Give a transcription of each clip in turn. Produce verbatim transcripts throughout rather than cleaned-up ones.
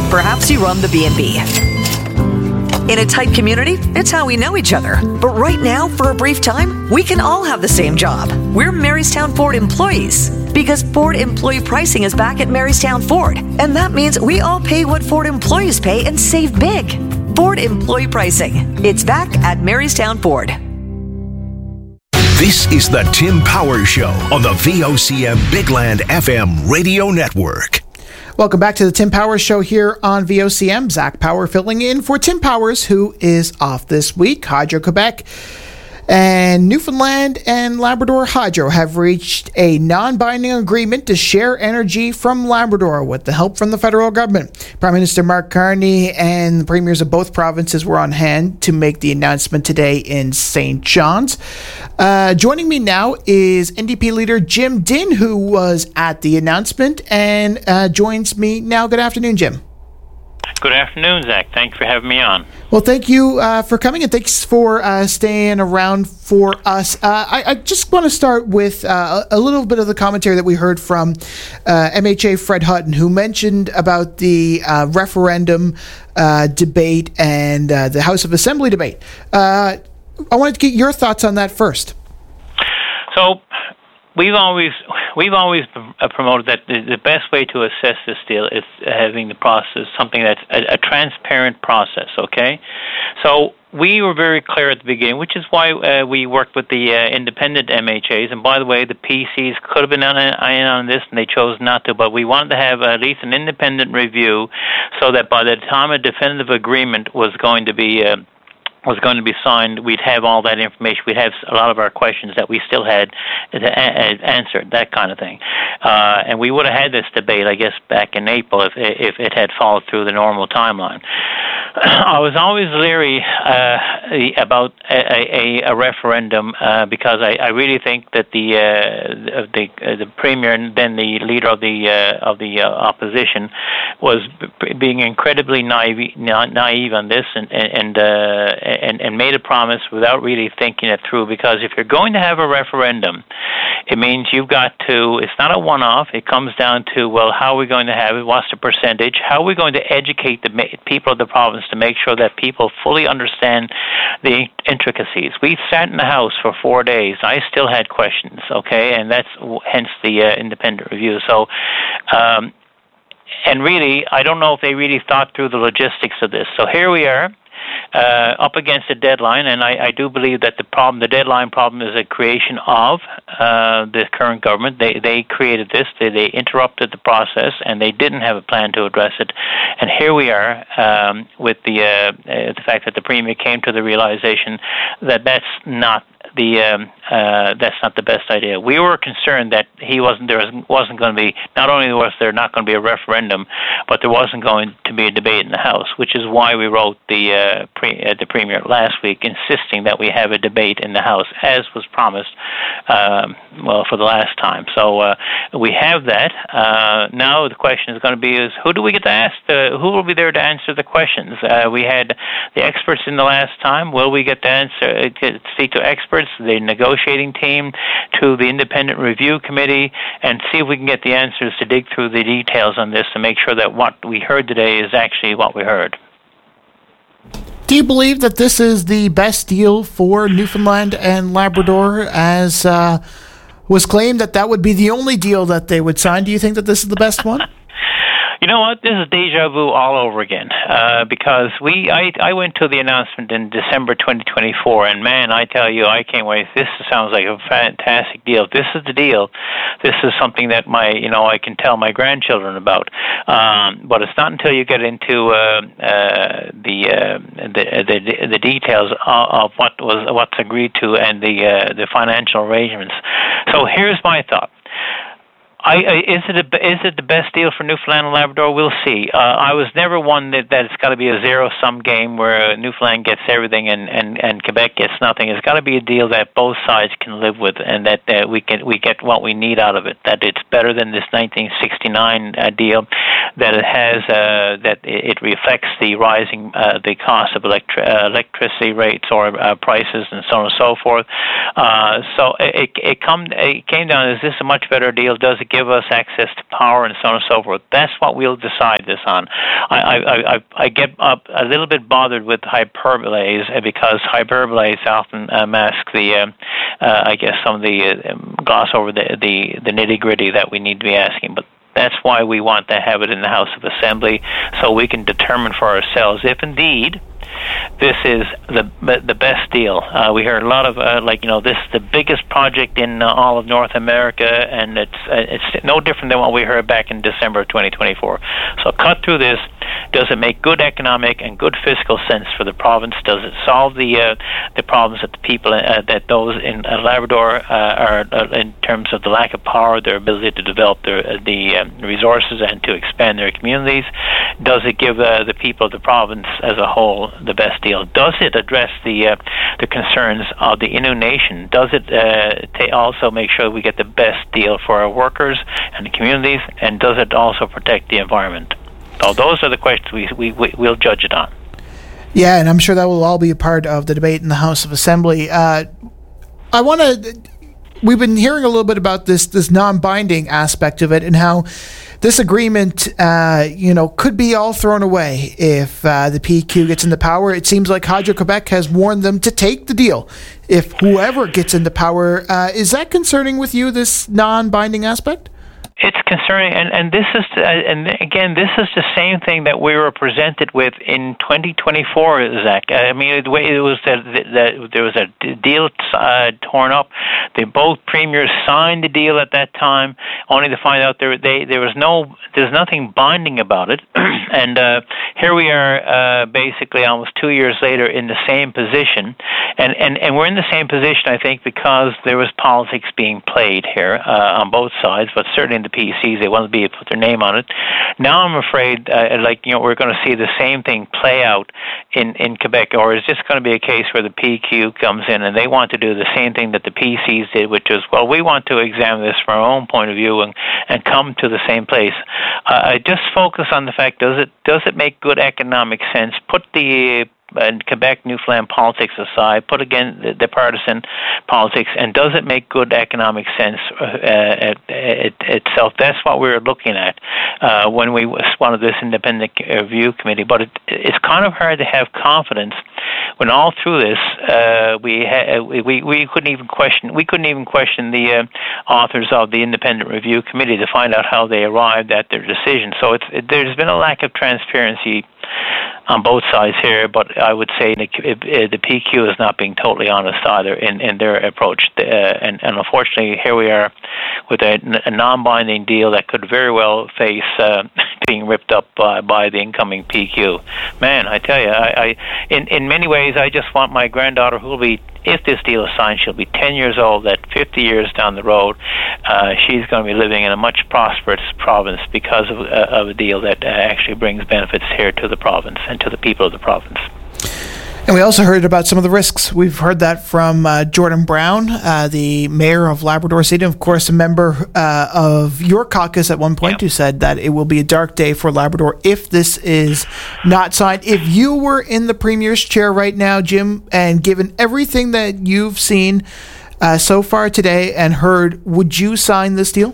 Perhaps you run the B and B. In a tight community, it's how we know each other. But right now, for a brief time, we can all have the same job. We're Marystown Ford employees. Because Ford employee pricing is back at Marystown Ford. And that means we all pay what Ford employees pay and save big. Ford employee pricing. It's back at Marystown Ford. This is the Tim Powers Show on the V O C M Big Land F M radio network. Welcome back to the Tim Powers Show here on V O C M. Zach Power filling in for Tim Powers, who is off this week. Hydro-Quebec and Newfoundland and Labrador Hydro have reached a non-binding agreement to share energy from Labrador with the help from the federal government. Prime Minister Mark Carney and the premiers of both provinces were on hand to make the announcement today in Saint John's. Uh, joining me now is N D P leader Jim Dinn, who was at the announcement and uh, joins me now. Good afternoon, Jim. Good afternoon, Zach. Thanks for having me on. Well, thank you uh, for coming, and thanks for uh, staying around for us. Uh, I, I just want to start with uh, a little bit of the commentary that we heard from uh, M H A Fred Hutton, who mentioned about the uh, referendum uh, debate and uh, the House of Assembly debate. Uh, I wanted to get your thoughts on that first. So, We've always we've always promoted that the, the best way to assess this deal is having the process, something that's a, a transparent process, okay? So we were very clear at the beginning, which is why uh, we worked with the uh, independent M H As. And by the way, the P Cs could have been on, on this, and they chose not to. But we wanted to have at least an independent review so that by the time a definitive agreement was going to be uh, was going to be signed, we'd have all that information. We'd have a lot of our questions that we still had answered, that kind of thing. Uh, and we would have had this debate, I guess, back in April if if it had followed through the normal timeline. I was always leery uh, about a, a, a referendum uh, because I, I really think that the uh, the uh, the premier and then the leader of the uh, of the uh, opposition was b- being incredibly naive, naive on this and and. Uh, And, and made a promise without really thinking it through. Because if you're going to have a referendum, it means you've got to, it's not a one-off, it comes down to, well, how are we going to have it, what's the percentage, how are we going to educate the people of the province to make sure that people fully understand the intricacies. We sat in the House for four days, I still had questions, okay, and that's hence the uh, independent review. So, um, and really, I don't know if they really thought through the logistics of this. So here we are, Uh, up against a deadline, and I, I do believe that the problem, the deadline problem, is a creation of uh, the current government. They they created this, they, they interrupted the process, and they didn't have a plan to address it. And here we are um, with the uh, uh, the fact that the Premier came to the realization that that's not the um, uh, that's not the best idea. We were concerned that he wasn't there wasn't, wasn't going to be, not only was there not going to be a referendum, but there wasn't going to be a debate in the House, which is why we wrote the uh, pre, uh, the Premier last week insisting that we have a debate in the House, as was promised, um, well, for the last time. So uh, we have that. Uh, now the question is going to be is who do we get to ask? The, who will be there to answer the questions? Uh, we had the experts in the last time. Will we get to answer, uh, speak to experts, the negotiating team, to the independent review committee, and see if we can get the answers to dig through the details on this to make sure that what we heard today is actually what we heard. Do you believe that this is the best deal for Newfoundland and Labrador, as uh, was claimed that that would be the only deal that they would sign? Do you think that this is the best one? You know what? This is deja vu all over again. Uh, because we, I, I went to the announcement in December twenty twenty-four, and man, I tell you, I can't wait. This sounds like a fantastic deal. If this is the deal, this is something that my, you know, I can tell my grandchildren about. Um, but it's not until you get into uh, uh, the, uh, the the the details of, of what was what's agreed to and the uh, the financial arrangements. So here's my thought. I, I, is it a, is it the best deal for Newfoundland and Labrador? We'll see. Uh, I was never one that, that it's got to be a zero-sum game where Newfoundland gets everything and, and, and Quebec gets nothing. It's got to be a deal that both sides can live with, and that uh, we can we get what we need out of it. That it's better than this nineteen sixty-nine uh, deal. That it has uh, that it reflects the rising uh, the cost of electri- uh, electricity rates or uh, prices and so on and so forth. Uh, so it it come it came down. Is this a much better deal? Does it give give us access to power and so on and so forth. That's what we'll decide this on. I, I, I, I get up a little bit bothered with hyperboles because hyperboles often uh, mask the, uh, uh, I guess, some of the uh, gloss over the, the, the nitty-gritty that we need to be asking. But that's why we want to have it in the House of Assembly, so we can determine for ourselves if indeed this is the the best deal. Uh, we heard a lot of uh, like you know this is the biggest project in uh, all of North America, and it's uh, it's no different than what we heard back in December of twenty twenty-four. So cut through this. Does it make good economic and good fiscal sense for the province? Does it solve the uh, the problems that the people uh, that those in uh, Labrador uh, are uh, in terms of the lack of power, their ability to develop their uh, the um, resources and to expand their communities? Does it give uh, the people of the province as a whole the best deal? Does it address the uh, the concerns of the Innu Nation? Does it uh, ta- also make sure we get the best deal for our workers and the communities? And does it also protect the environment? So those are the questions we, we, we we'll judge it on. Yeah, and I'm sure that will all be a part of the debate in the House of Assembly. Uh, I want to. We've been hearing a little bit about this this non-binding aspect of it and how this agreement, uh, you know, could be all thrown away if uh, the P Q gets into power. It seems like Hydro-Quebec has warned them to take the deal if whoever gets into power. Uh, is that concerning with you, this non-binding aspect? It's concerning, and, and this is, uh, and again, this is the same thing that we were presented with in twenty twenty-four, Zach. I mean, the way it was that, that there was a deal uh, torn up. They both premiers signed the deal at that time, only to find out there they there was no, there's nothing binding about it. And uh, here we are, uh, basically almost two years later, in the same position, and and and we're in the same position, I think, because there was politics being played here uh, on both sides, but certainly in the P Cs, they wanted to be able to put their name on it. Now I'm afraid, uh, like, you know, we're going to see the same thing play out in, in Quebec, or is this going to be a case where the P Q comes in and they want to do the same thing that the P Cs did, which is, well, we want to examine this from our own point of view and, and come to the same place. Uh, I just focus on the fact, does it does it make good economic sense? Put the and Quebec, Newfoundland politics aside, put again the, the partisan politics, and does it make good economic sense uh, at, at, itself? That's what we were looking at uh, when we wanted this independent review committee. But it, it's kind of hard to have confidence when all through this uh, we, ha- we we couldn't even question we couldn't even question the uh, authors of the independent review committee to find out how they arrived at their decision. So it's it, there's been a lack of transparency on both sides here, but I would say the, the P Q is not being totally honest either in, in their approach. Uh, and, and unfortunately, here we are with a, a non-binding deal that could very well face uh, being ripped up by, by the incoming P Q. Man, I tell you, I, I in, in many ways, I just want my granddaughter, who will be, if this deal is signed, she'll be ten years old. That fifty years down the road, uh, she's going to be living in a much prosperous province because of, uh, of a deal that uh, actually brings benefits here to the province and to the people of the province. And we also heard about some of the risks. We've heard that from uh, Jordan Brown, uh, the mayor of Labrador City, and of course a member uh, of your caucus at one point, yep, who said that it will be a dark day for Labrador if this is not signed. If you were in the Premier's chair right now, Jim, and given everything that you've seen uh, so far today and heard, would you sign this deal?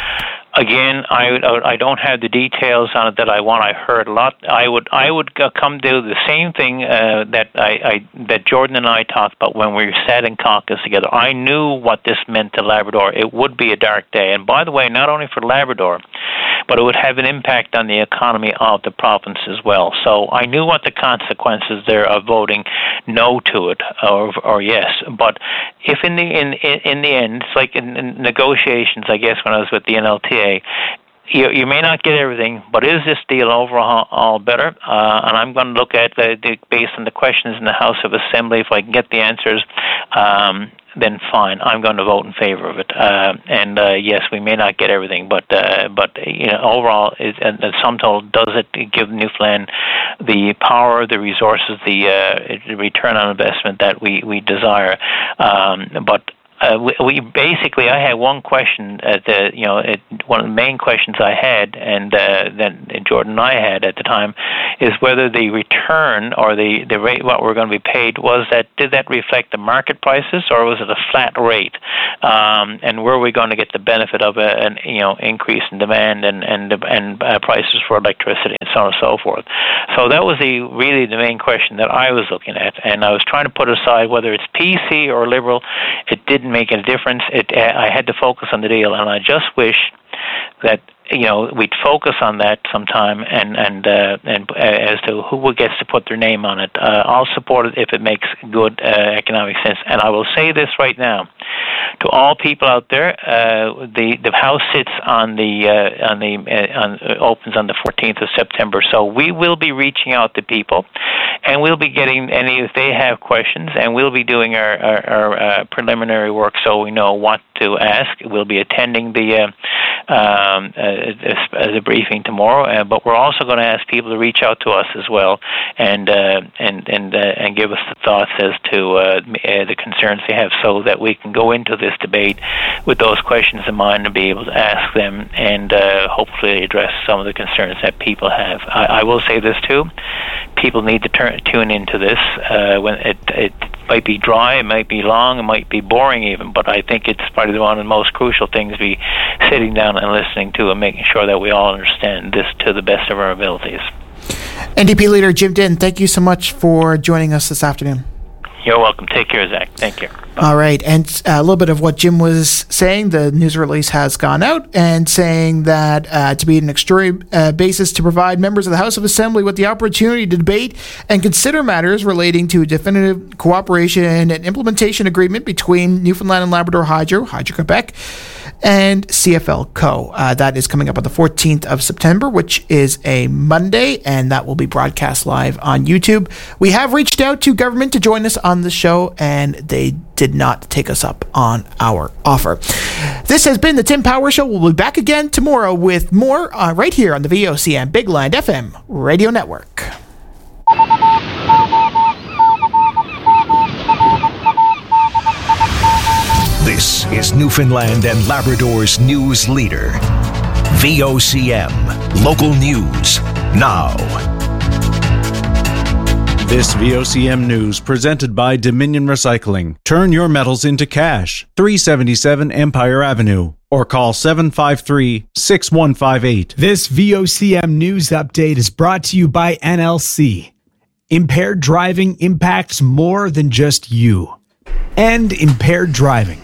Again, I I don't have the details on it that I want. I heard a lot. I would I would come to the same thing uh, that I, I that Jordan and I talked about when we sat in caucus together. I knew what this meant to Labrador. It would be a dark day, and by the way, not only for Labrador, but it would have an impact on the economy of the province as well. So I knew what the consequences there of voting no to it or or yes. But if in the in in the end, it's like in, in negotiations, I guess when I was with the N L T A. You, you may not get everything, but is this deal overall better? Uh, and I'm going to look at the, the based on the questions in the House of Assembly. If I can get the answers, um, then fine. I'm going to vote in favor of it. Uh, and uh, yes, we may not get everything, but uh, but you know, overall, it, and the sum total, does it give Newfoundland the power, the resources, the uh, return on investment that we we desire? Um, but Uh, we, we basically, I had one question. At the, you know, it, one of the main questions I had, and uh, that Jordan and I had at the time, is whether the return or the, the rate what we're going to be paid was that did that reflect the market prices or was it a flat rate? Um, and were we going to get the benefit of a, an you know increase in demand and and and uh, prices for electricity and so on and so forth? So that was the really the main question that I was looking at, and I was trying to put aside whether it's P C or Liberal. It didn't make a difference. It I had to focus on the deal, and I just wish that you know we'd focus on that sometime and and uh, and uh, as to who gets to put their name on it. Uh, I'll support it if it makes good uh, economic sense. And I will say this right now to all people out there: uh, the the House sits on the uh, on the uh, on, uh, opens on the fourteenth of September. So we will be reaching out to people, and we'll be getting any if they have questions, and we'll be doing our our, our uh, preliminary work so we know what to ask. We'll be attending the uh, um, uh, the briefing tomorrow, uh, but we're also going to ask people to reach out to us as well and uh, and and uh, and give us the thoughts as to uh, uh, the concerns they have, so that we can go into this debate with those questions in mind and be able to ask them and uh, hopefully address some of the concerns that people have. I, I will say this too: people need to turn, tune into this. Uh, when it it might be dry, it might be long, it might be boring even, but I think it's probably one of the most crucial things to be sitting down and listening to and making sure that we all understand this to the best of our abilities. N D P leader Jim Dinn, thank you so much for joining us this afternoon. You're welcome. Take care, Zach. Thank you. Bye. All right. And a little bit of what Jim was saying, the news release has gone out and saying that uh, to be an extraordinary uh, basis to provide members of the House of Assembly with the opportunity to debate and consider matters relating to a definitive cooperation and implementation agreement between Newfoundland and Labrador Hydro, Hydro-Quebec, and C F L Co. Uh, that is coming up on the fourteenth of September, which is a Monday, and that will be broadcast live on YouTube. We have reached out to government to join us on the show, and they did not take us up on our offer. This has been the Tim Power Show. We'll be back again tomorrow with more uh, right here on the V O C M Big Land F M Radio Network. This is Newfoundland and Labrador's news leader. V O C M, local news, now. This V O C M news presented by Dominion Recycling. Turn your metals into cash. three seventy-seven Empire Avenue. Or call seven five three, six one five eight. This V O C M news update is brought to you by N L C. Impaired driving impacts more than just you. And impaired driving.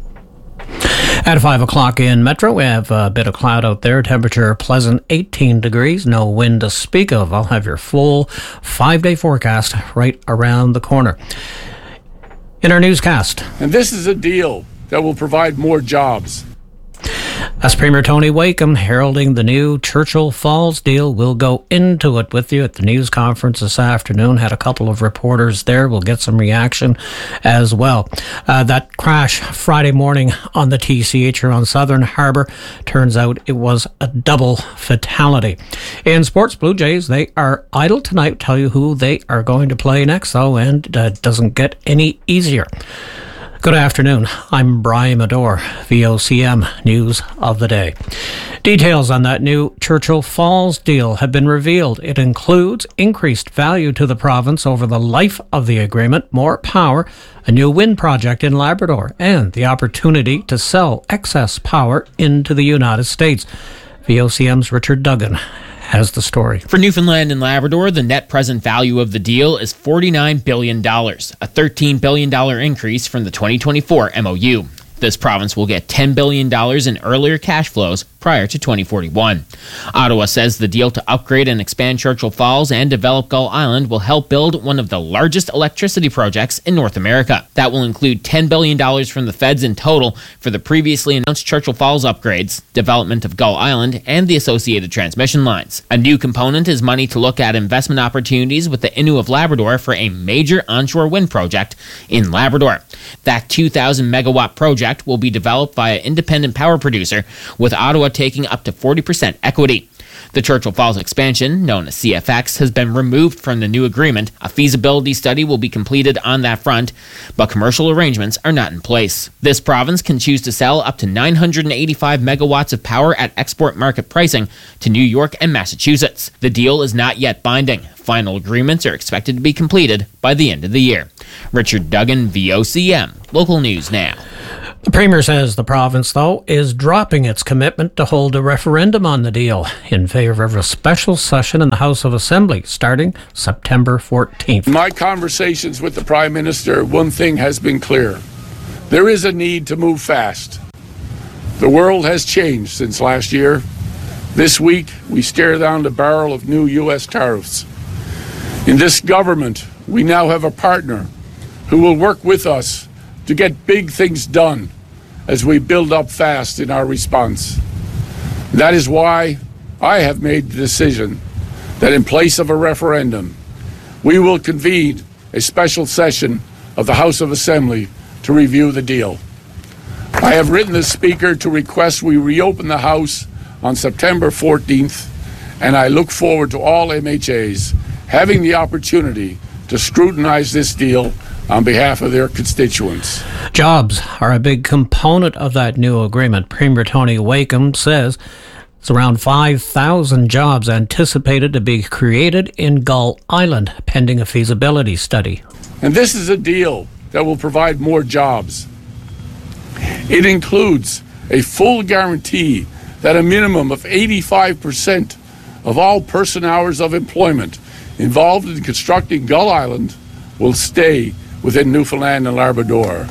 At five o'clock in Metro, we have a bit of cloud out there. Temperature pleasant eighteen degrees. No wind to speak of. I'll have your full five-day forecast right around the corner. In our newscast. And this is a deal that will provide more jobs. As Premier Tony Wakeham heralding the new Churchill Falls deal. We'll go into it with you at the news conference this afternoon. Had a couple of reporters there. We'll get some reaction as well. Uh, that crash Friday morning on the T C H here on Southern Harbour, turns out it was a double fatality. In sports, Blue Jays, they are idle tonight. Tell you who they are going to play next, though, and it uh, doesn't get any easier. Good afternoon. I'm Brian Medore, V O C M News of the Day. Details on that new Churchill Falls deal have been revealed. It includes increased value to the province over the life of the agreement, more power, a new wind project in Labrador, and the opportunity to sell excess power into the United States. V O C M's Richard Duggan has the story. For Newfoundland and Labrador, the net present value of the deal is forty-nine billion dollars, a thirteen billion dollars increase from the twenty twenty-four M O U. This province will get ten billion dollars in earlier cash flows prior to twenty forty-one. Ottawa says the deal to upgrade and expand Churchill Falls and develop Gull Island will help build one of the largest electricity projects in North America. That will include ten billion dollars from the feds in total for the previously announced Churchill Falls upgrades, development of Gull Island, and the associated transmission lines. A new component is money to look at investment opportunities with the Innu of Labrador for a major onshore wind project in Labrador. That two thousand megawatt project will be developed by an independent power producer, with Ottawa taking up to forty percent equity. The Churchill Falls expansion, known as C F X, has been removed from the new agreement. A feasibility study will be completed on that front, but commercial arrangements are not in place. This province can choose to sell up to nine hundred eighty-five megawatts of power at export market pricing to New York and Massachusetts. The deal is not yet binding. Final agreements are expected to be completed by the end of the year. Richard Duggan, V O C M, Local News Now. The Premier says the province, though, is dropping its commitment to hold a referendum on the deal in favor of a special session in the House of Assembly starting September fourteenth. In my conversations with the Prime Minister, one thing has been clear. There is a need to move fast. The world has changed since last year. This week, we stare down the barrel of new U S tariffs. In this government, we now have a partner who will work with us to get big things done as we build up fast in our response. That is why I have made the decision that in place of a referendum, we will convene a special session of the House of Assembly to review the deal. I have written the Speaker to request we reopen the House on September fourteenth, and I look forward to all M H As having the opportunity to scrutinize this deal on behalf of their constituents. Jobs are a big component of that new agreement. Premier Tony Wakeham says it's around five thousand jobs anticipated to be created in Gull Island, pending a feasibility study. And this is a deal that will provide more jobs. It includes a full guarantee that a minimum of eighty-five percent of all person hours of employment involved in constructing Gull Island will stay within Newfoundland and Labrador.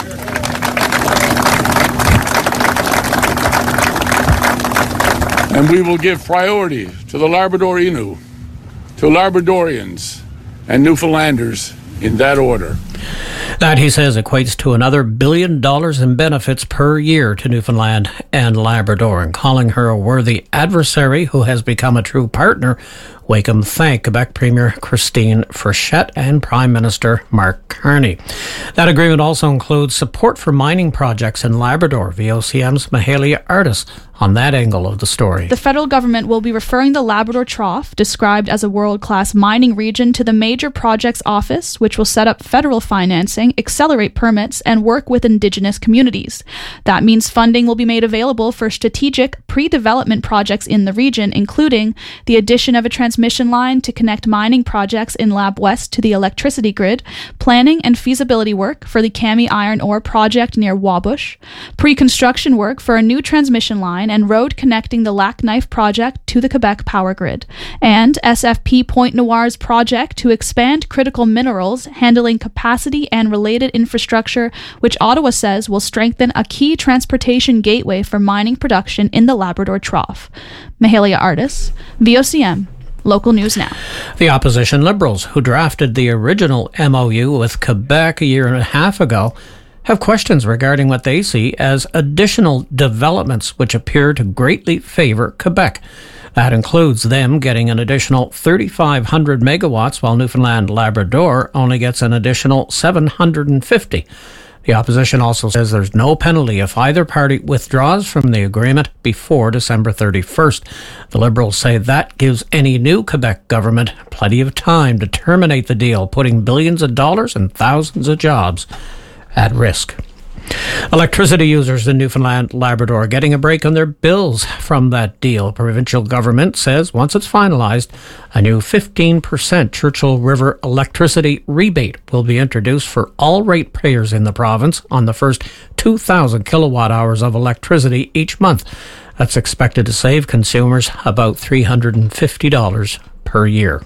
And we will give priority to the Labrador Innu, to Labradorians and Newfoundlanders in that order. That, he says, equates to another billion dollars in benefits per year to Newfoundland and Labrador. And calling her a worthy adversary who has become a true partner, Wakeham thanked Quebec Premier Christine Frechette and Prime Minister Mark Carney. That agreement also includes support for mining projects in Labrador. V O C M's Mahalia Artis on that angle of the story. The federal government will be referring the Labrador Trough, described as a world-class mining region, to the Major Projects Office, which will set up federal financing, accelerate permits, and work with Indigenous communities. That means funding will be made available for strategic pre-development projects in the region, including the addition of a transmission line to connect mining projects in Lab West to the electricity grid, planning and feasibility work for the Kami Iron Ore project near Wabush, pre-construction work for a new transmission line and road connecting the Lac Knife project to the Quebec power grid, and S F P Point Noir's project to expand critical minerals handling capacity and related infrastructure, which Ottawa says will strengthen a key transportation gateway for mining production in the Labrador Trough. Mahalia Artis, V O C M. Local News Now. The opposition Liberals, who drafted the original M O U with Quebec a year and a half ago, have questions regarding what they see as additional developments which appear to greatly favor Quebec. That includes them getting an additional thirty-five hundred megawatts, while Newfoundland Labrador only gets an additional seven hundred fifty. The opposition also says there's no penalty if either party withdraws from the agreement before December thirty-first. The Liberals say that gives any new Quebec government plenty of time to terminate the deal, putting billions of dollars and thousands of jobs at risk. Electricity users in Newfoundland Labrador are getting a break on their bills from that deal. Provincial government says once it's finalized, a new fifteen percent Churchill River electricity rebate will be introduced for all ratepayers in the province on the first two thousand kilowatt hours of electricity each month. That's expected to save consumers about three hundred fifty dollars per year.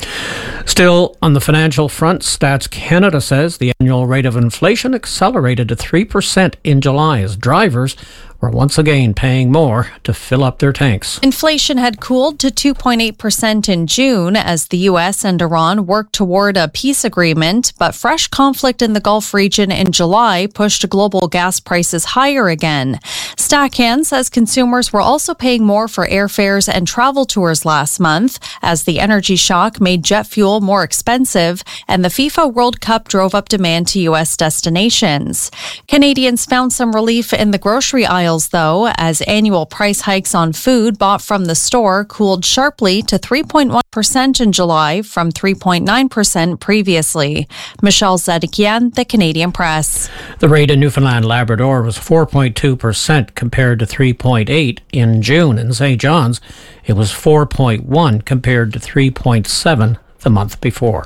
Still, on the financial front, Stats Canada says the annual rate of inflation accelerated to three percent in July as drivers were once again paying more to fill up their tanks. Inflation had cooled to two point eight percent in June as the U S and Iran worked toward a peace agreement, but fresh conflict in the Gulf region in July pushed global gas prices higher again. Stacan says consumers were also paying more for airfares and travel tours last month as the energy shock made jet fuel more expensive and the FIFA World Cup drove up demand to U S destinations. Canadians found some relief in the grocery aisle cereals, though, as annual price hikes on food bought from the store cooled sharply to three point one percent in July from three point nine percent previously. Michelle Zedekian, The Canadian Press. The rate in Newfoundland Labrador was four point two percent compared to three point eight in June. In Saint John's, it was four point one compared to three point seven the month before.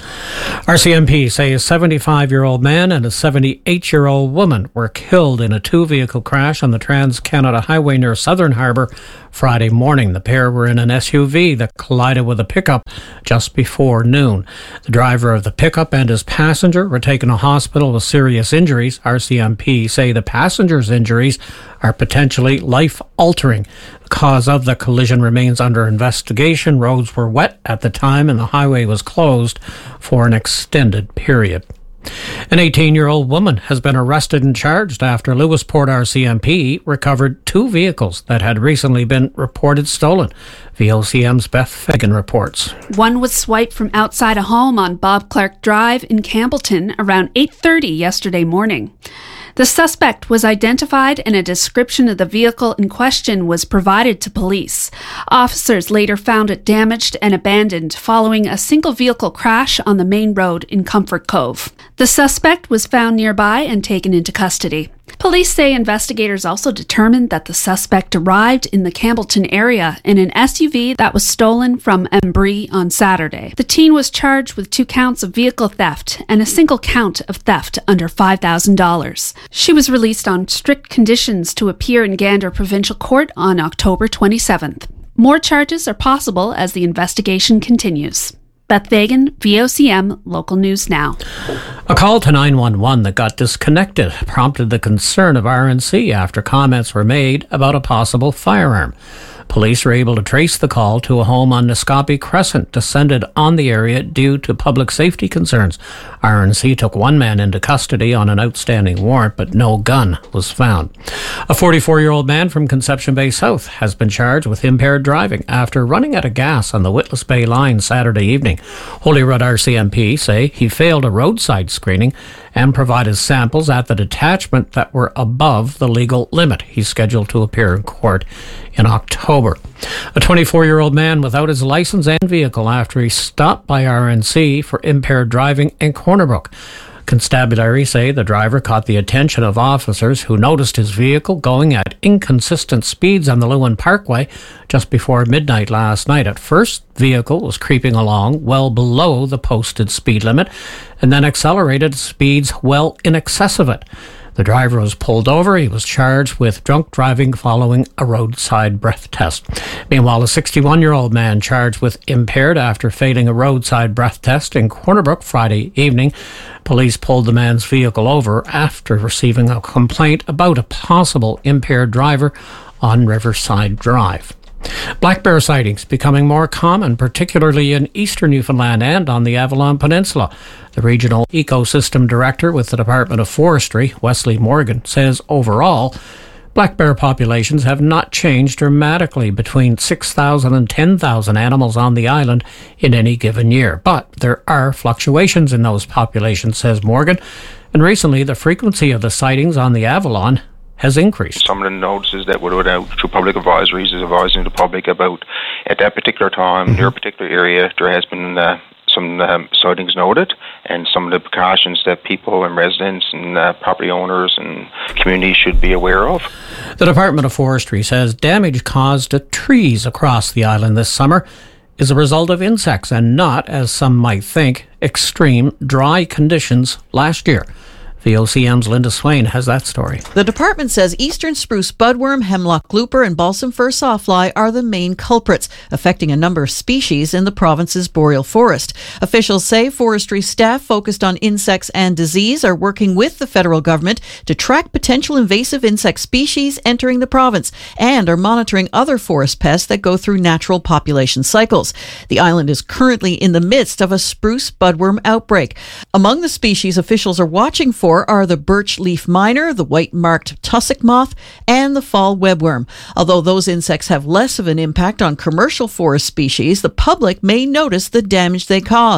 R C M P say a seventy-five-year-old man and a seventy-eight-year-old woman were killed in a two-vehicle crash on the Trans-Canada Highway near Southern Harbour Friday morning. The pair were in an S U V that collided with a pickup just before noon. The driver of the pickup and his passenger were taken to hospital with serious injuries. R C M P say the passenger's injuries are potentially life-altering. The cause of the collision remains under investigation. Roads were wet at the time and the highway was closed for an extended period. An eighteen-year-old woman has been arrested and charged after Lewisport R C M P recovered two vehicles that had recently been reported stolen. V O C M's Beth Fagan reports. One was swiped from outside a home on Bob Clark Drive in Campbellton around eight thirty yesterday morning. The suspect was identified and a description of the vehicle in question was provided to police. Officers later found it damaged and abandoned following a single vehicle crash on the main road in Comfort Cove. The suspect was found nearby and taken into custody. Police say investigators also determined that the suspect arrived in the Campbellton area in an S U V that was stolen from Embry on Saturday. The teen was charged with two counts of vehicle theft and a single count of theft under five thousand dollars. She was released on strict conditions to appear in Gander Provincial Court on October twenty-seventh. More charges are possible as the investigation continues. Beth Fagan, V O C M, Local News Now. A call to nine one one that got disconnected prompted the concern of R N C after comments were made about a possible firearm. Police were able to trace the call to a home on Niscoppy Crescent, descended on the area due to public safety concerns. R N C took one man into custody on an outstanding warrant, but no gun was found. A forty-four-year-old man from Conception Bay South has been charged with impaired driving after running out of gas on the Witless Bay line Saturday evening. Holyrood R C M P say he failed a roadside screening and provided samples at the detachment that were above the legal limit. He's scheduled to appear in court in October. A twenty-four-year-old man without his license and vehicle after he stopped by R N C for impaired driving in Corner Brook. Constabulary say the driver caught the attention of officers who noticed his vehicle going at inconsistent speeds on the Lewin Parkway just before midnight last night. At first, the vehicle was creeping along well below the posted speed limit and then accelerated at speeds well in excess of it. The driver was pulled over. He was charged with drunk driving following a roadside breath test. Meanwhile, a sixty-one-year-old man charged with impaired after failing a roadside breath test in Corner Brook Friday evening. Police pulled the man's vehicle over after receiving a complaint about a possible impaired driver on Riverside Drive. Black bear sightings becoming more common, particularly in eastern Newfoundland and on the Avalon Peninsula. The Regional Ecosystem Director with the Department of Forestry, Wesley Morgan, says overall, black bear populations have not changed dramatically between six thousand and ten thousand animals on the island in any given year. But there are fluctuations in those populations, says Morgan, and recently the frequency of the sightings on the Avalon has increased. Some of the notices that were put out through public advisories is advising the public about at that particular time, mm-hmm. near a particular area, there has been uh, some um, sightings noted, and some of the precautions that people and residents and uh, property owners and communities should be aware of. The Department of Forestry says damage caused to trees across the island this summer is a result of insects and not, as some might think, extreme dry conditions last year. V O C M's Linda Swain has that story. The department says eastern spruce budworm, hemlock looper, and balsam fir sawfly are the main culprits, affecting a number of species in the province's boreal forest. Officials say forestry staff focused on insects and disease are working with the federal government to track potential invasive insect species entering the province and are monitoring other forest pests that go through natural population cycles. The island is currently in the midst of a spruce budworm outbreak. Among the species officials are watching for are the birch leaf miner, the white-marked tussock moth, and the fall webworm. Although those insects have less of an impact on commercial forest species, the public may notice the damage they cause.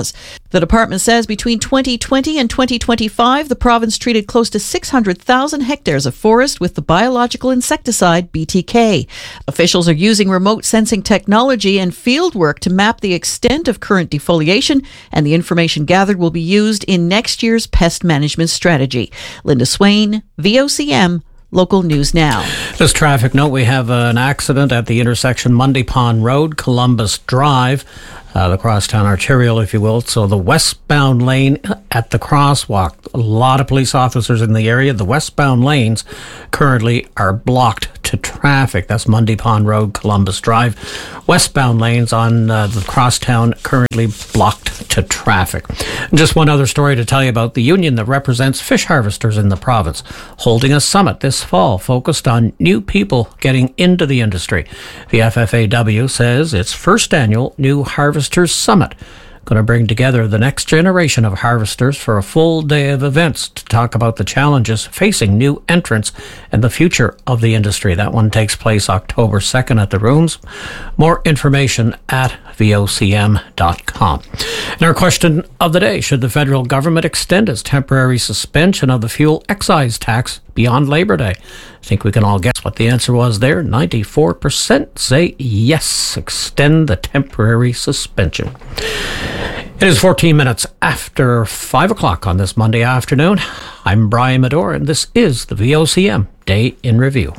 The department says between twenty twenty and twenty twenty-five, the province treated close to six hundred thousand hectares of forest with the biological insecticide B T K. Officials are using remote sensing technology and field work to map the extent of current defoliation, and the information gathered will be used in next year's pest management strategy. Linda Swain, V O C M, Local News Now. This traffic note, we have an accident at the intersection Mundy Pond Road, Columbus Drive, uh, the crosstown arterial, if you will. So the westbound lane at the crosswalk, a lot of police officers in the area. The westbound lanes currently are blocked to traffic. That's Mundy Pond Road, Columbus Drive. Westbound lanes on uh, the crosstown currently blocked to traffic. And just one other story to tell you about the union that represents fish harvesters in the province, holding a summit this fall focused on new people getting into the industry. The F F A W says its first annual New Harvesters Summit going to bring together the next generation of harvesters for a full day of events to talk about the challenges facing new entrants and the future of the industry. That one takes place October second at the Rooms. More information at V O C M dot com. And our question of the day, should the federal government extend its temporary suspension of the fuel excise tax beyond Labor Day? I think we can all guess what the answer was there. ninety-four percent say yes, extend the temporary suspension. It is fourteen minutes after five o'clock on this Monday afternoon. I'm Brian Medore, and this is the V O C M Day in Review.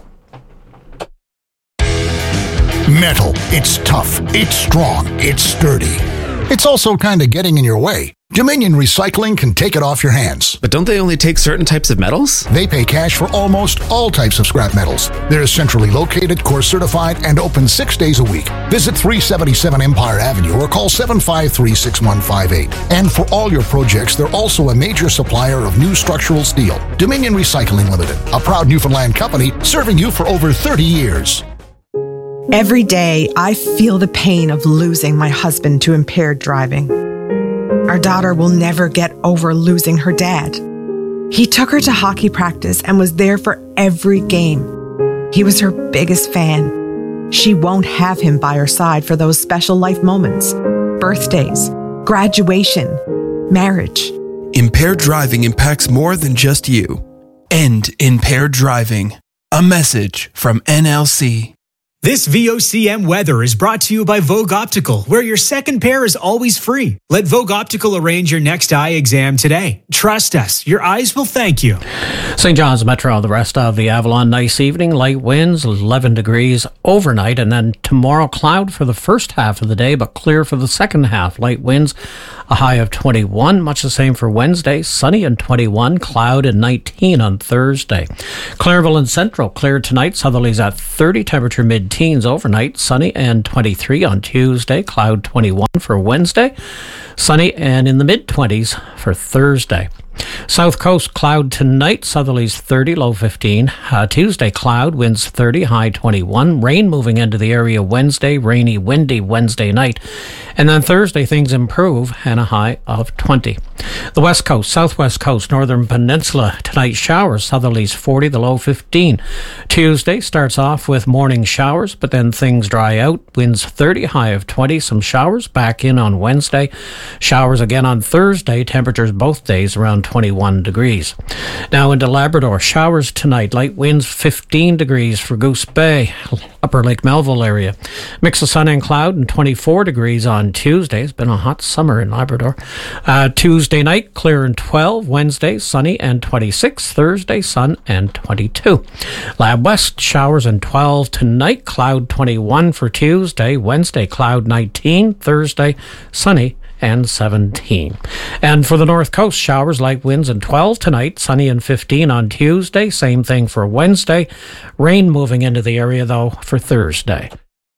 Metal. It's tough. It's strong. It's sturdy. It's also kind of getting in your way. Dominion Recycling can take it off your hands. But don't they only take certain types of metals? They pay cash for almost all types of scrap metals. They're centrally located, core certified, and open six days a week. Visit three seventy-seven Empire Avenue or call seven five three, six one five eight. And for all your projects, they're also a major supplier of new structural steel. Dominion Recycling Limited, a proud Newfoundland company serving you for over thirty years. Every day, I feel the pain of losing my husband to impaired driving. Our daughter will never get over losing her dad. He took her to hockey practice and was there for every game. He was her biggest fan. She won't have him by her side for those special life moments, birthdays, graduation, marriage. Impaired driving impacts more than just you. End impaired driving. A message from N L C. This V O C M weather is brought to you by Vogue Optical, where your second pair is always free. Let Vogue Optical arrange your next eye exam today. Trust us, your eyes will thank you. Saint John's Metro, the rest of the Avalon, nice evening, light winds, eleven degrees overnight, and then tomorrow cloud for the first half of the day, but clear for the second half. Light winds, a high of twenty-one, much the same for Wednesday, sunny and twenty-one, cloud and nineteen on Thursday. Clairville and Central, clear tonight, southerlies at thirty, temperature mid-teens overnight, sunny and twenty-three on Tuesday, cloud twenty-one for Wednesday, sunny and in the mid-twenties for Thursday. South Coast, cloud tonight, southerlies thirty, low fifteen. Uh, Tuesday, cloud, winds thirty, high twenty-one. Rain moving into the area Wednesday, rainy, windy Wednesday night. And then Thursday, things improve and a high of twenty. The West Coast, Southwest Coast, Northern Peninsula, tonight showers, southerlies forty, the low fifteen. Tuesday starts off with morning showers, but then things dry out. Winds thirty, high of twenty. Some showers back in on Wednesday. Showers again on Thursday. Temperatures both days around twenty-one degrees. Now into Labrador, showers tonight, light winds fifteen degrees for Goose Bay, Upper Lake Melville area. Mix of sun and cloud and twenty-four degrees on Tuesday. It's been a hot summer in Labrador. Uh, Tuesday night, clear and twelve. Wednesday, sunny and twenty-six. Thursday, sun and twenty-two. Lab West, showers and twelve tonight, cloud twenty-one for Tuesday. Wednesday, cloud nineteen. Thursday, sunny and seventeen. And for the North Coast, showers, light winds and twelve tonight, sunny and fifteen on Tuesday. Same thing for Wednesday. Rain moving into the area, though, for Thursday.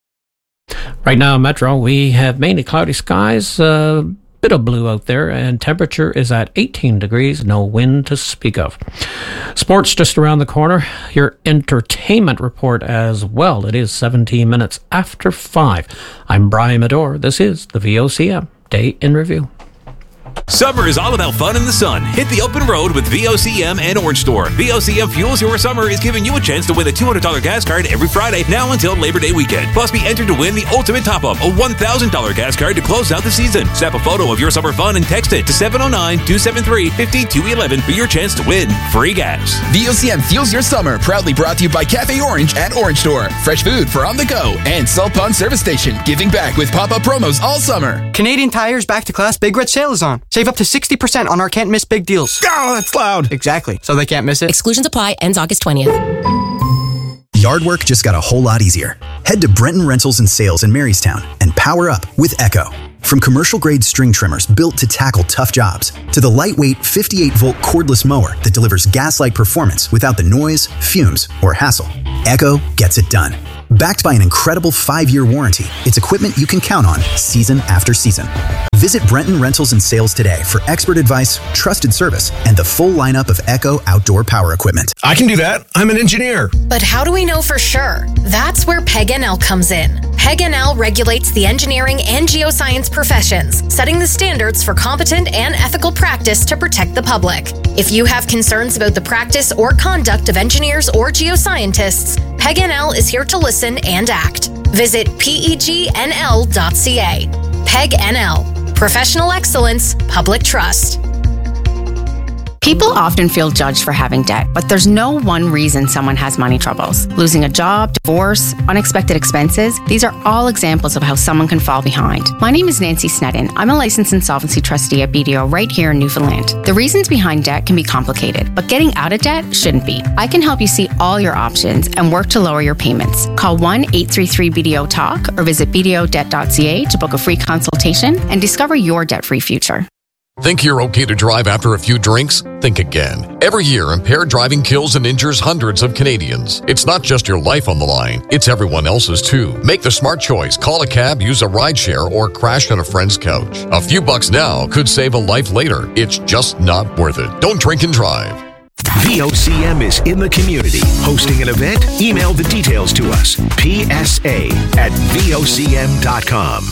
Right now, Metro, we have mainly cloudy skies, a uh, bit of blue out there, and temperature is at eighteen degrees, no wind to speak of. Sports just around the corner. Your entertainment report as well. It is seventeen minutes after five. I'm Brian Medore. This is the V O C M Day in Review. Summer is all about fun in the sun. Hit the open road with V O C M and Orange Store. V O C M Fuels Your Summer is giving you a chance to win a two hundred dollars gas card every Friday now until Labor Day weekend. Plus, be entered to win the ultimate top-up, a one thousand dollars gas card to close out the season. Snap a photo of your summer fun and text it to seven oh nine, two seven three, five two one one for your chance to win free gas. V O C M Fuels Your Summer, proudly brought to you by Cafe Orange and Orange Store. Fresh food for on the go. And Salt Pond Service Station, giving back with pop-up promos all summer. Canadian Tire's Back to Class Big Red Sale is on. Save up to sixty percent on our can't miss big deals. Oh, that's loud. Exactly. So they can't miss it. Exclusions apply. Ends August twentieth. Yard work just got a whole lot easier. Head to Brenton Rentals and Sales in Marystown and power up with Echo. From commercial-grade string trimmers built to tackle tough jobs, to the lightweight fifty-eight volt cordless mower that delivers gas-like performance without the noise, fumes, or hassle, Echo gets it done. Backed by an incredible five-year warranty, it's equipment you can count on season after season. Visit Brenton Rentals and Sales today for expert advice, trusted service, and the full lineup of Echo outdoor power equipment. I can do that. I'm an engineer. But how do we know for sure? That's where P E G N L comes in. P E G N L regulates the engineering and geoscience professions, setting the standards for competent and ethical practice to protect the public. If you have concerns about the practice or conduct of engineers or geoscientists, P E G N L is here to listen and act. Visit P E G N L dot C A. P E G N L. Professional excellence, public trust. People often feel judged for having debt, but there's no one reason someone has money troubles. Losing a job, divorce, unexpected expenses, these are all examples of how someone can fall behind. My name is Nancy Snedden. I'm a licensed insolvency trustee at B D O right here in Newfoundland. The reasons behind debt can be complicated, but getting out of debt shouldn't be. I can help you see all your options and work to lower your payments. Call one eight three three B D O talk or visit B D O debt dot C A to book a free consultation and discover your debt-free future. Think you're okay to drive after a few drinks? Think again. Every year, impaired driving kills and injures hundreds of Canadians. It's not just your life on the line, it's everyone else's too. Make the smart choice. Call a cab, use a rideshare, or crash on a friend's couch. A few bucks now could save a life later. It's just not worth it. Don't drink and drive. V O C M is in the community. Hosting an event? Email the details to us. P S A at V O C M dot com.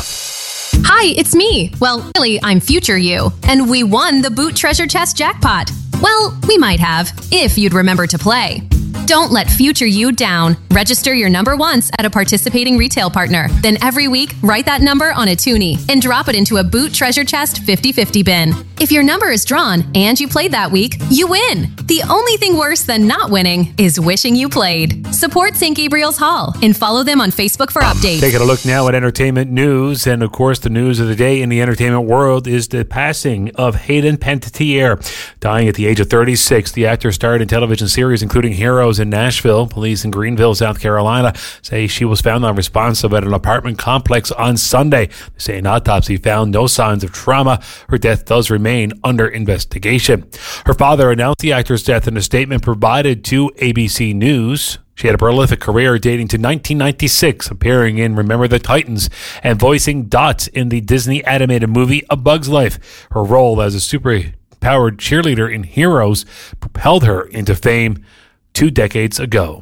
Hi, it's me. Well, really, I'm future you. And we won the Boot Treasure Chest jackpot. Well, we might have, if you'd remember to play. Don't let future you down. Register your number once at a participating retail partner. Then every week, write that number on a toonie and drop it into a Boot Treasure Chest fifty fifty bin. If your number is drawn and you played that week, you win. The only thing worse than not winning is wishing you played. Support Saint Gabriel's Hall and follow them on Facebook for updates. Taking a look now at entertainment news, and of course the news of the day in the entertainment world is the passing of Hayden Panettiere. Dying at the age of thirty-six, the actor starred in television series including Heroes in Nashville. Police in Greenville, South Carolina say she was found unresponsive at an apartment complex on Sunday. They say an autopsy found no signs of trauma. Her death does remain under investigation. Her father announced the actor's death in a statement provided to A B C News. She had a prolific career dating to nineteen ninety-six, appearing in Remember the Titans and voicing Dot in the Disney animated movie A Bug's Life. Her role as a super-powered cheerleader in Heroes propelled her into fame two decades ago.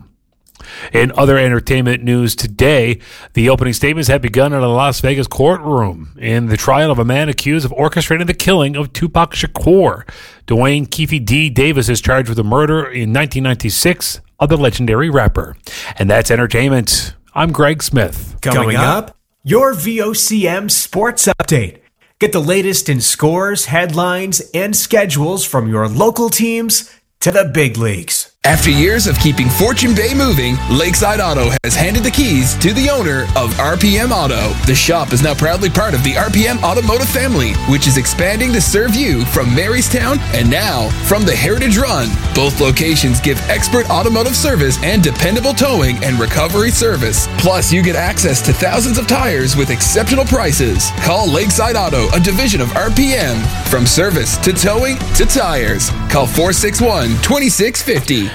In other entertainment news today, the opening statements have begun in a Las Vegas courtroom in the trial of a man accused of orchestrating the killing of Tupac Shakur. Dwayne Keefe D. Davis is charged with the murder in nineteen ninety-six of the legendary rapper. And that's entertainment. I'm Greg Smith. Coming up, your V O C M Sports Update. Get the latest in scores, headlines, and schedules from your local teams to the big leagues. After years of keeping Fortune Bay moving, Lakeside Auto has handed the keys to the owner of R P M Auto. The shop is now proudly part of the R P M Automotive family, which is expanding to serve you from Marystown and now from the Heritage Run. Both locations give expert automotive service and dependable towing and recovery service. Plus, you get access to thousands of tires with exceptional prices. Call Lakeside Auto, a division of R P M. From service to towing to tires. Call four six one, two six five zero.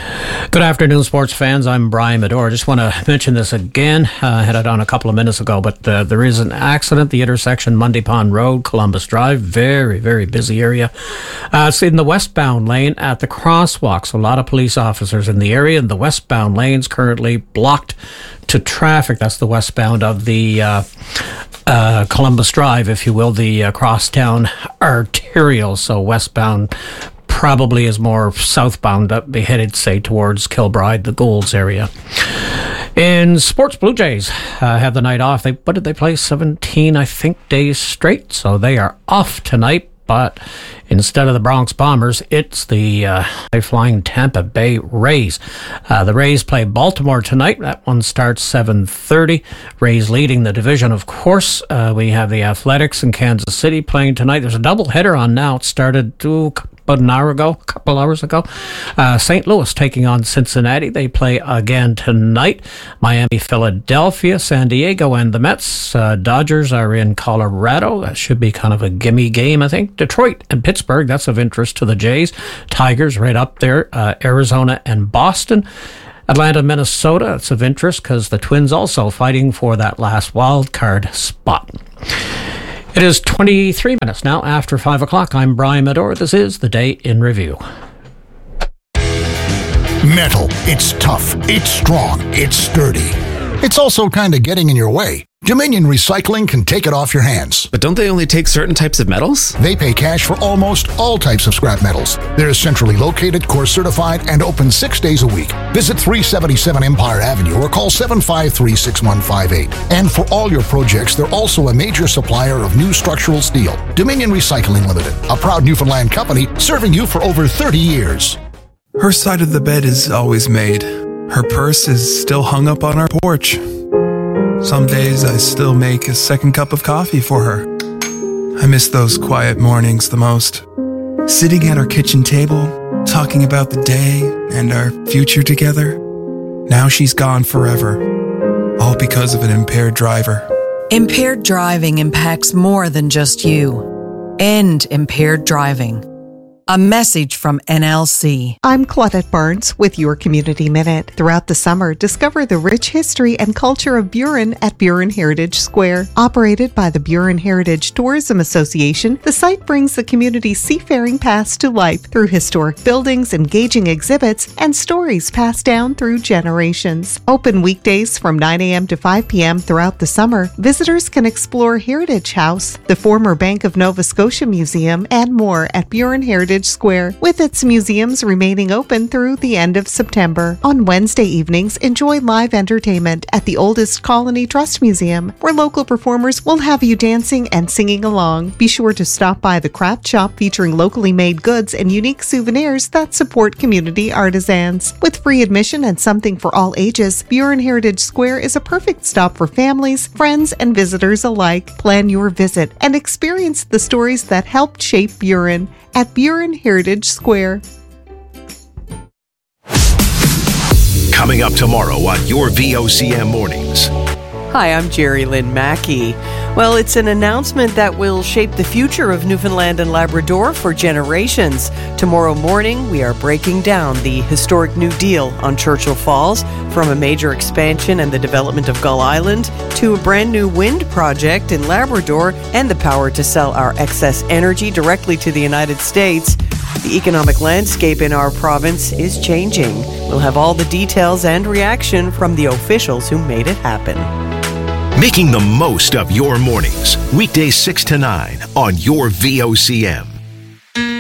Good afternoon, sports fans. I'm Brian Medore. I just want to mention this again. Uh, I had it on a couple of minutes ago, but uh, there is an accident. The intersection, Mundy Pond Road, Columbus Drive. Very, very busy area. Uh, it's in the westbound lane at the crosswalk. So a lot of police officers in the area, and the westbound lane's currently blocked to traffic. That's the westbound of the uh, uh, Columbus Drive, if you will, the uh, crosstown arterial. So westbound probably is more southbound, up be headed, say, towards Kilbride, the Goulds area. In sports, Blue Jays uh, have the night off. They what did they play? seventeen, I think, days straight. So they are off tonight. But instead of the Bronx Bombers, it's the uh, high-flying Tampa Bay Rays. Uh, the Rays play Baltimore tonight. That one starts seven thirty. Rays leading the division, of course. Uh, we have the Athletics in Kansas City playing tonight. There's a doubleheader on now. It started two about an hour ago, a couple hours ago. Uh, Saint Louis taking on Cincinnati. They play again tonight. Miami, Philadelphia, San Diego, and the Mets. Uh, Dodgers are in Colorado. That should be kind of a gimme game, I think. Detroit and Pittsburgh, that's of interest to the Jays. Tigers right up there. Uh, Arizona and Boston. Atlanta, Minnesota, that's of interest because the Twins also fighting for that last wild card spot. It is twenty-three minutes now after five o'clock. I'm Brian Medore. This is the Day in Review. Metal. It's tough. It's strong. It's sturdy. It's also kind of getting in your way. Dominion Recycling can take it off your hands. But don't they only take certain types of metals? They pay cash for almost all types of scrap metals. They're centrally located, core certified, and open six days a week. Visit three seventy-seven Empire Avenue or call seven five three, six one five eight. And for all your projects, they're also a major supplier of new structural steel. Dominion Recycling Limited, a proud Newfoundland company serving you for over thirty years. Her side of the bed is always made. Her purse is still hung up on our porch. Some days I still make a second cup of coffee for her. I miss those quiet mornings the most. Sitting at our kitchen table, talking about the day and our future together. Now she's gone forever, all because of an impaired driver. Impaired driving impacts more than just you. End impaired driving. A message from N L C. I'm Claudette Barnes with your Community Minute. Throughout the summer, discover the rich history and culture of Burin at Burin Heritage Square. Operated by the Burin Heritage Tourism Association, the site brings the community's seafaring past to life through historic buildings, engaging exhibits, and stories passed down through generations. Open weekdays from nine a.m. to five p.m. throughout the summer, visitors can explore Heritage House, the former Bank of Nova Scotia Museum, and more at Burin Heritage Square, with its museums remaining open through the end of September. On Wednesday evenings, enjoy live entertainment at the Oldest Colony Trust Museum, where local performers will have you dancing and singing along. Be sure to stop by the craft shop featuring locally made goods and unique souvenirs that support community artisans. With free admission and something for all ages, Burin Heritage Square is a perfect stop for families, friends, and visitors alike. Plan your visit and experience the stories that helped shape Burin at Burin Heritage Square. Coming up tomorrow on your V O C M Mornings. Hi, I'm Jerry Lynn Mackey. Well, it's an announcement that will shape the future of Newfoundland and Labrador for generations. Tomorrow morning, we are breaking down the historic New Deal on Churchill Falls, from a major expansion and the development of Gull Island to a brand new wind project in Labrador and the power to sell our excess energy directly to the United States. The economic landscape in our province is changing. We'll have all the details and reaction from the officials who made it happen. Making the most of your mornings. Weekdays six to nine on your V O C M.